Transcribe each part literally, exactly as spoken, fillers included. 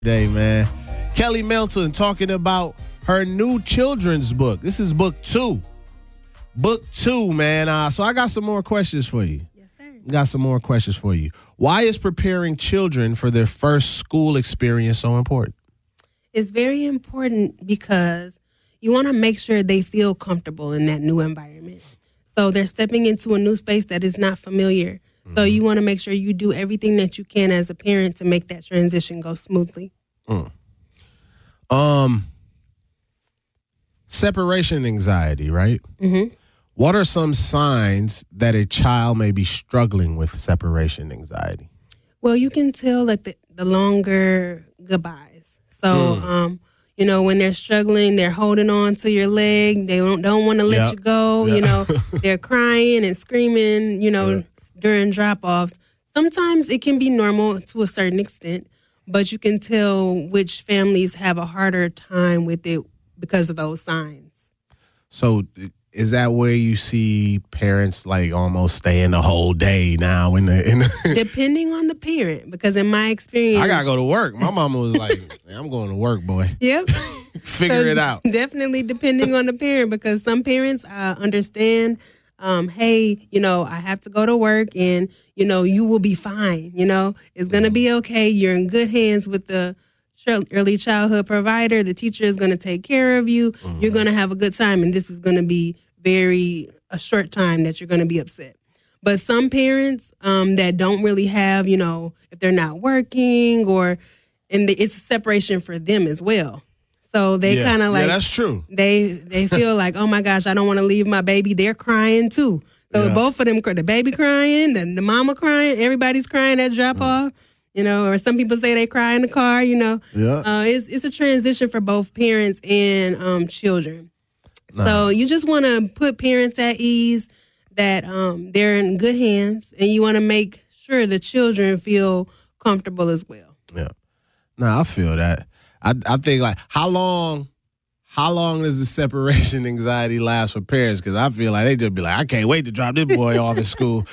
Day, man. Kelly Melton talking about her new children's book. This is book two. Book two, man. Uh, so I got some more questions for you. Yes, sir. Got some more questions for you. Why is preparing children for their first school experience so important? It's very important because you want to make sure they feel comfortable in that new environment. So they're stepping into a new space that is not familiar. Mm-hmm. So you want to make sure you do everything that you can as a parent to make that transition go smoothly. Mm. Um, separation anxiety, right? Mm-hmm. What are some signs that a child may be struggling with separation anxiety? Well, you can tell that the, the longer goodbyes. So, mm. um, you know, when they're struggling, they're holding on to your leg. They don't, don't want to let yep. you go. Yep. You know, they're crying and screaming, you know, yeah. during drop-offs. Sometimes it can be normal to a certain extent, but you can tell which families have a harder time with it because of those signs. So is that where you see parents like almost staying the whole day now? In the, in the Depending on the parent, because in my experience, I gotta go to work. My mama was like, "I'm going to work, boy." Yep, figure so it out. Definitely depending on the parent, because some parents uh, understand. Um, hey, you know, I have to go to work, and you know, you will be fine. You know, it's gonna mm. be okay. You're in good hands with the early childhood provider. The teacher is going to take care of you. Mm-hmm. You're going to have a good time, and this is going to be very a short time that you're going to be upset. But some parents um, that don't really have, you know, if they're not working or, and the, it's a separation for them as well. So they yeah. kind of like, yeah, that's true. They they feel like, oh my gosh, I don't want to leave my baby. They're crying too. So yeah. both of them, the baby crying, the, the mama crying, everybody's crying at drop mm. off. You know, or some people say they cry in the car, you know. Yeah. Uh, it's, it's a transition for both parents and um, children. Nah. So you just want to put parents at ease that um, they're in good hands, and you want to make sure the children feel comfortable as well. Yeah. No, I feel that. I I think, like, how long... How long does the separation anxiety last for parents? Because I feel like they just be like, I can't wait to drop this boy off at school.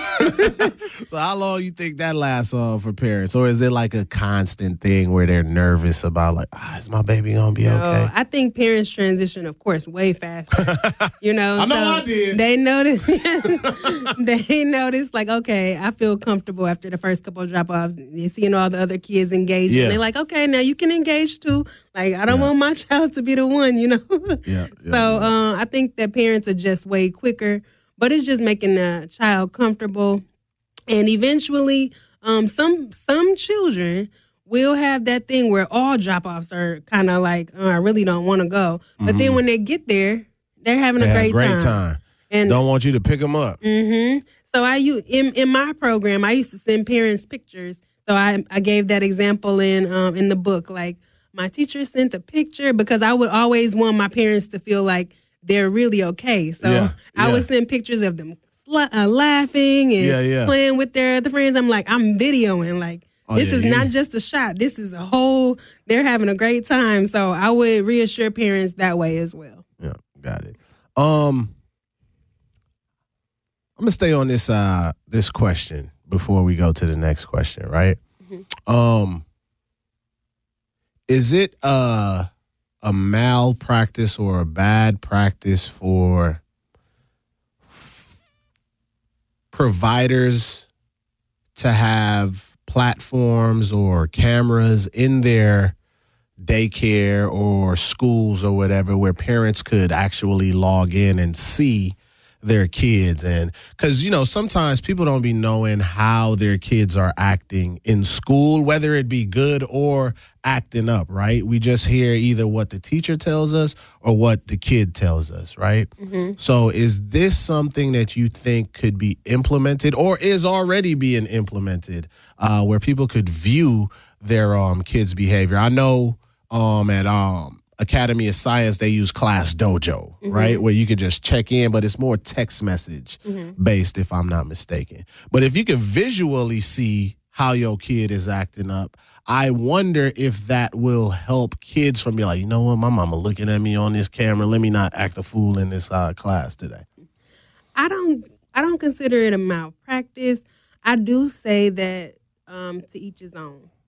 So how long you think that lasts uh, for parents? Or is it like a constant thing where they're nervous about like, ah, is my baby going to be no, okay? I think parents transition, of course, way faster. You know, I know so I did. They notice, they notice like, okay, I feel comfortable after the first couple of drop-offs. You're seeing all the other kids engaging. Yeah. They're like, okay, now you can engage too. Like, I don't yeah. want my child to be the one, you know. yeah, yeah, so yeah. Uh, I think that parents are just way quicker, but it's just making the child comfortable. And eventually, um, some some children will have that thing where all drop-offs are kind of like, oh, I really don't want to go. But mm-hmm. then when they get there, they're having they a great, have great time. time. And don't want you to pick them up. Mm-hmm. So I in in my program, I used to send parents pictures. So I I gave that example in um in the book, like. My teacher sent a picture because I would always want my parents to feel like they're really okay. So yeah, I yeah. would send pictures of them sl- uh, laughing and yeah, yeah. playing with their other friends. I'm like, I'm videoing. Like, oh, this yeah, is yeah. not just a shot. This is a whole, they're having a great time. So I would reassure parents that way as well. Yeah, got it. Um, I'm going to stay on this uh, this question before we go to the next question, right? Mm-hmm. Um. Is it a, a malpractice or a bad practice for providers to have platforms or cameras in their daycare or schools or whatever where parents could actually log in and see their kids? And because, you know, sometimes people don't be knowing how their kids are acting in school, whether it be good or acting up, right? We just hear either what the teacher tells us or what the kid tells us, right? Mm-hmm. So is this something that you think could be implemented or is already being implemented uh, where people could view their um, kids' behavior? I know um, at um, Academy of Science, they use Class Dojo, mm-hmm. right? Where you could just check in, but it's more text message mm-hmm. based, if I'm not mistaken. But if you could visually see how your kid is acting up, I wonder if that will help kids from being like, you know what, my mama looking at me on this camera. Let me not act a fool in this uh, class today. I don't I don't consider it a malpractice. I do say that um, to each his own.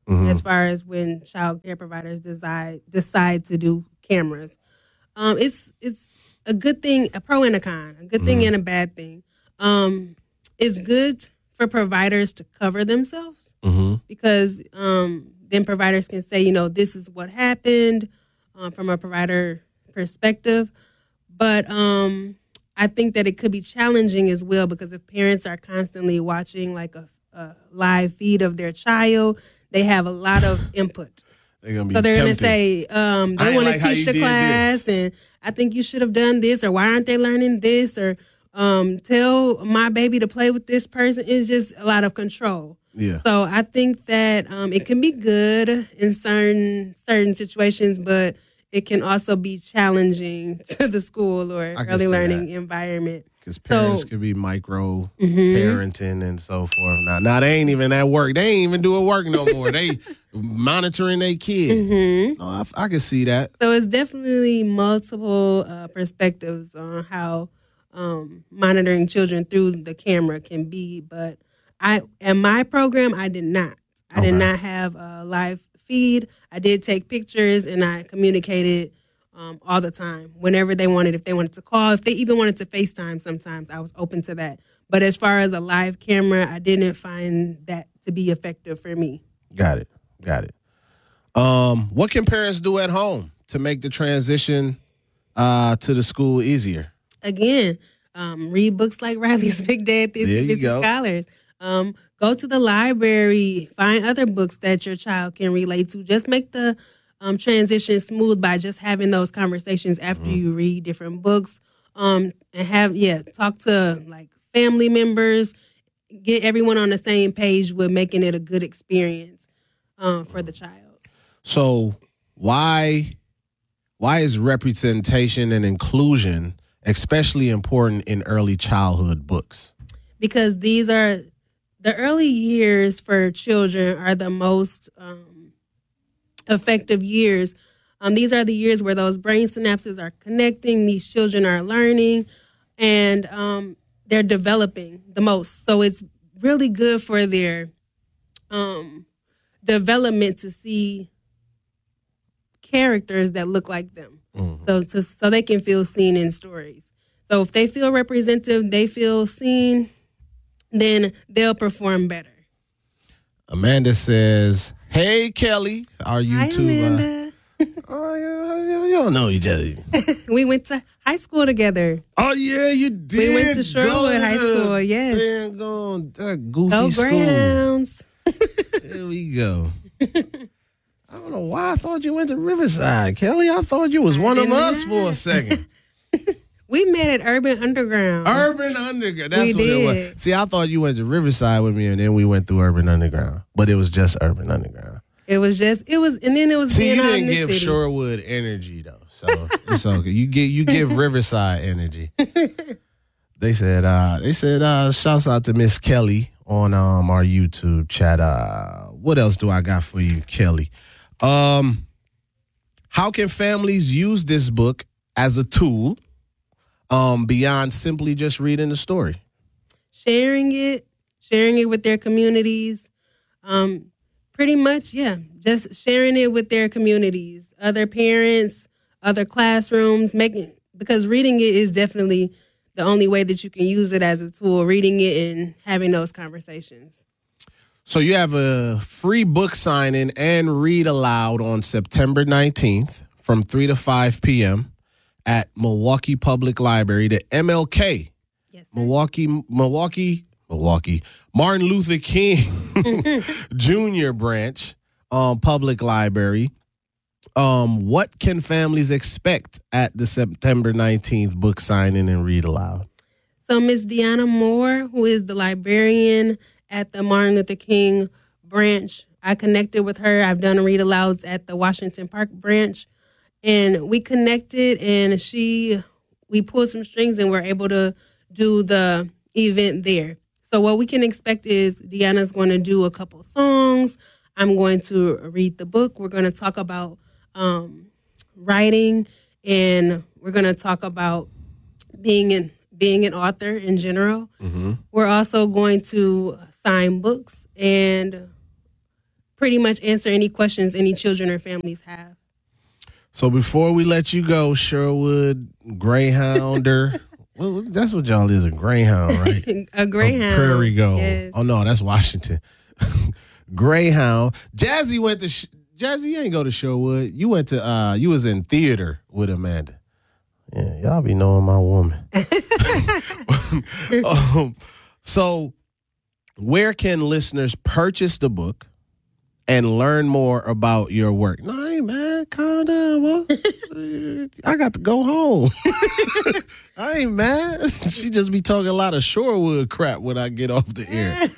Mhm. as far as when child care providers decide decide to do cameras. Um, it's it's a good thing, a pro and a con, a good thing Mhm. and a bad thing. Um, it's good for providers to cover themselves Mhm. because um, then providers can say, you know, this is what happened um, from a provider perspective. But um, I think that it could be challenging as well because if parents are constantly watching like a, a live feed of their child, they have a lot of input. They're gonna be So they're going to tempted. say, um, I they ain't want to like how teach you the did class, this. and I think you should have done this, or why aren't they learning this, or um, tell my baby to play with this person. It's just a lot of control. Yeah. So I think that um, it can be good in certain certain situations, but it can also be challenging to the school or I can early see learning that. environment. Because parents So- could be micro Mhm. parenting and so forth. Now, now they ain't even at work. They ain't even doing work no more. They monitoring their kid. Mhm. No, I, I can see that. So it's definitely multiple uh, perspectives on how um, monitoring children through the camera can be. But I, in my program, I did not. I did Okay. not have a live feed. I did take pictures and I communicated um, all the time. Whenever they wanted, if they wanted to call, if they even wanted to FaceTime sometimes, I was open to that. But as far as a live camera, I didn't find that to be effective for me. Got it. Got it. Um, what can parents do at home to make the transition uh, to the school easier? Again, um, read books like Riley's Big Dad, This There and you Missus go. Scholars. Um, go to the library, find other books that your child can relate to. Just make the um, transition smooth by just having those conversations after Mm-hmm. you read different books. Um, and have, yeah, talk to like family members, get everyone on the same page with making it a good experience um, for the child. So why why is representation and inclusion especially important in early childhood books? Because these are the early years for children are the most um, effective years. Um, these are the years where those brain synapses are connecting. These children are learning, and um, they're developing the most. So it's really good for their um, development to see characters that look like them. Mhm. So, so so they can feel seen in stories. So if they feel representative, they feel seen, then they'll perform better. Amanda says, "Hey Kelly, are you Hi, two? Amanda. Uh, oh, you, you- you don't know each other. We went to high school together. Oh yeah, you did. We went to go Sherwood High the School, yes. Damn, go that goofy Go school. Browns. There we go. I don't know why I thought you went to Riverside, Kelly. I thought you was one of did us not. for a second. We met at Urban Underground. Urban Underground. That's We what it was. did. See, I thought you went to Riverside with me, and then we went through Urban Underground, but it was just Urban Underground. It was just, it was, and then it was See, being you out didn't in the give city. Shorewood energy though, so it's okay. You get you give Riverside energy. They said, uh, they said, uh, shouts out to Miss Kelly on um our YouTube chat. Uh, what else do I got for you, Kelly? Um, how can families use this book as a tool, um, beyond simply just reading the story? Sharing it, sharing it with their communities. Um, pretty much, yeah, just sharing it with their communities, other parents, other classrooms, making, because reading it is definitely the only way that you can use it as a tool, reading it and having those conversations. So you have a free book signing and read aloud on September nineteenth from three to five p.m. at Milwaukee Public Library, the M L K, Yes, sir. Milwaukee, Milwaukee, Milwaukee, Martin Luther King Junior Branch um, Public Library. Um, what can families expect at the September nineteenth book signing and read aloud? So Miss Deanna Moore, who is the librarian at the Martin Luther King branch, I connected with her. I've done read alouds at the Washington Park branch, and we connected, and she, we pulled some strings and were able to do the event there. So what we can expect is Deanna's going to do a couple songs. I'm going to read the book. We're going to talk about um, writing, and we're going to talk about being an being an author in general. Mm-hmm. We're also going to sign books and pretty much answer any questions any children or families have. So before we let you go, Sherwood Greyhounder, well, that's what y'all is, a Greyhound, right? A Greyhound. A Prairie Gold. Yes. Oh, no, that's Washington. Greyhound. Jazzy went to, Sh- Jazzy, you ain't go to Sherwood. You went to, uh, you was in theater with Amanda. Yeah, y'all be knowing my woman. um, so where can listeners purchase the book and learn more about your work? No, hey, man, calm down, boy. I got to go home. I ain't mad. She just be talking a lot of Shorewood crap when I get off the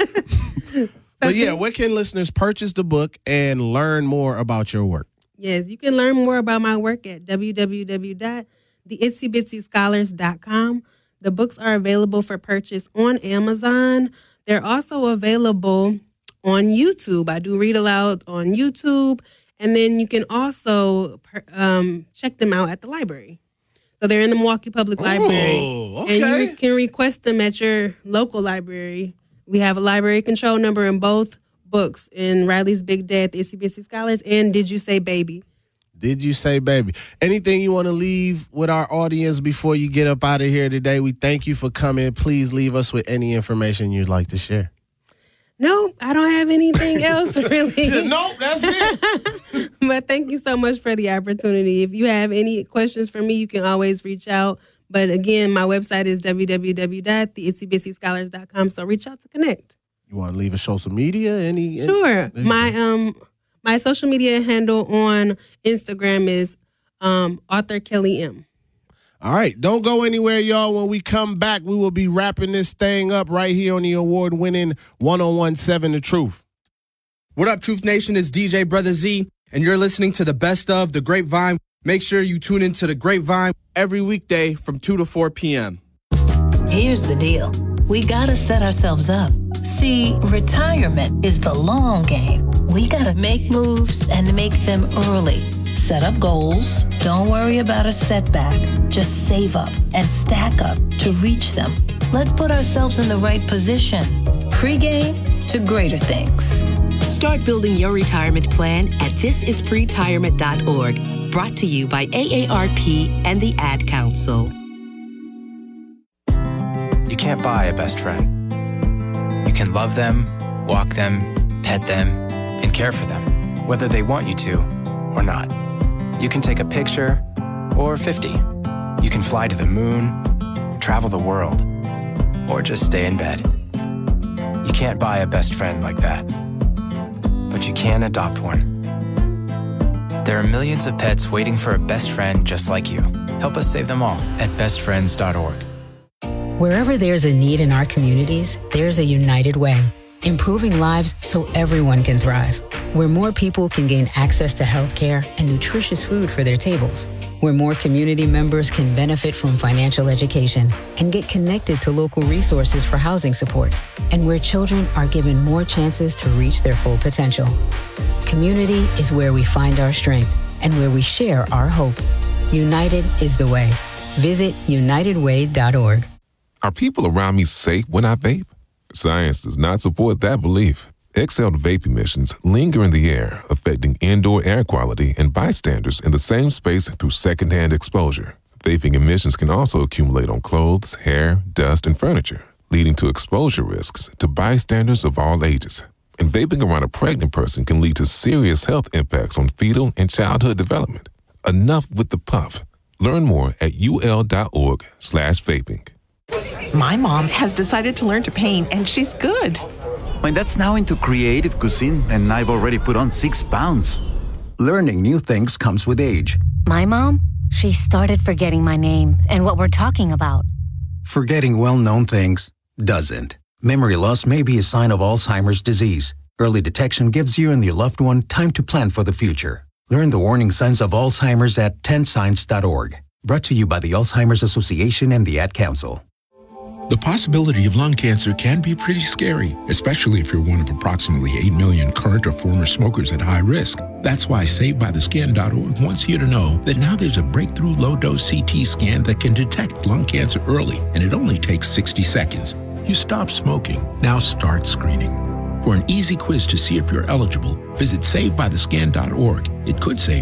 air. But yeah, where can listeners purchase the book and learn more about your work? Yes, you can learn more about my work at w w w dot the itsy bitsy scholars dot com. The books are available for purchase on Amazon. They're also available on YouTube. I do read aloud on YouTube. And then you can also um, check them out at the library. So they're in the Milwaukee Public Library. Oh, okay. And you can request them at your local library. We have a library control number in both books, in Riley's Big Day at the Itsy Bitsy Scholars and Did You Say Baby? Did you say baby? Anything you want to leave with our audience before you get up out of here today? We thank you for coming. Please leave us with any information you'd like to share. No, I don't have anything else really. Nope, that's it. But thank you so much for the opportunity. If you have any questions for me, you can always reach out. But again, my website is w w w dot the itsy bitsy scholars dot com. So reach out to connect. You want to leave a social media? Any? Sure. Any, my um my social media handle on Instagram is um Author Kelly M. All right. Don't go anywhere, y'all. When we come back, we will be wrapping this thing up right here on the award-winning one oh one point seven The Truth. What up, Truth Nation? It's D J Brother Z, and you're listening to the best of The Grapevine. Make sure you tune into The Grapevine every weekday from two to four p.m. Here's the deal. We gotta set ourselves up. See, retirement is the long game. We gotta make moves and make them early. Set up goals. Don't worry about a setback. Just save up and stack up to reach them. Let's put ourselves in the right position. Pre-game to greater things. Start building your retirement plan at this is pretirement dot org. Brought to you by A A R P and the Ad Council. You can't buy a best friend. You can love them, walk them, pet them, and care for them, whether they want you to or not. You can take a picture or fifty. You can fly to the moon, travel the world, or just stay in bed. You can't buy a best friend like that, but you can adopt one. There are millions of pets waiting for a best friend just like you. Help us save them all at best friends dot org. Wherever there's a need in our communities, there's a United Way, improving lives so everyone can thrive. Where more people can gain access to healthcare and nutritious food for their tables. Where more community members can benefit from financial education and get connected to local resources for housing support. And where children are given more chances to reach their full potential. Community is where we find our strength and where we share our hope. United is the way. Visit united way dot org. Are people around me safe when I vape? Science does not support that belief. Exhaled vape emissions linger in the air, affecting indoor air quality and bystanders in the same space through secondhand exposure. Vaping emissions can also accumulate on clothes, hair, dust, and furniture, leading to exposure risks to bystanders of all ages. And vaping around a pregnant person can lead to serious health impacts on fetal and childhood development. Enough with the puff. Learn more at ul.org slash vaping. My mom has decided to learn to paint, and she's good. My dad's now into creative cuisine, and I've already put on six pounds. Learning new things comes with age. My mom, she started forgetting my name and what we're talking about. Forgetting well-known things doesn't. Memory loss may be a sign of Alzheimer's disease. Early detection gives you and your loved one time to plan for the future. Learn the warning signs of Alzheimer's at ten signs dot org. Brought to you by the Alzheimer's Association and the Ad Council. The possibility of lung cancer can be pretty scary, especially if you're one of approximately eight million current or former smokers at high risk. That's why Saved By The Skin dot org wants you to know that now there's a breakthrough low-dose C T scan that can detect lung cancer early, and it only takes sixty seconds. You stop smoking. Now start screening. For an easy quiz to see if you're eligible, visit save by the scan dot org. It could save